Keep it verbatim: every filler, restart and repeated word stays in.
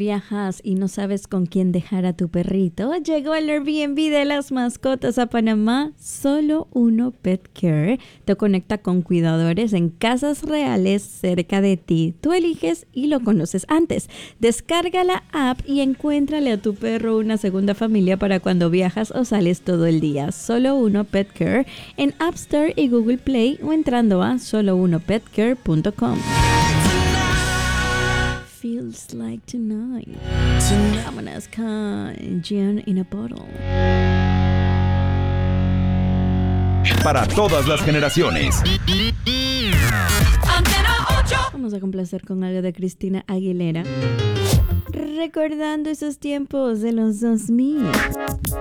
viajas y no sabes con quién dejar a tu perrito, llegó el Airbnb de las mascotas a Panamá. Solo Uno Pet Care te conecta con cuidadores en casas reales cerca de ti. Tú eliges y lo conoces antes. Descarga la app y encuéntrale a tu perro una segunda familia para cuando viajas o sales todo el día. Solo Uno Pet Care en App Store y Google Play o entrando a solo uno pet care punto com. Feels like tonight. Vámonos con Gin in a Bottle. Para todas las generaciones. Vamos a complacer con algo de Cristina Aguilera. Recordando esos tiempos de los dos mil.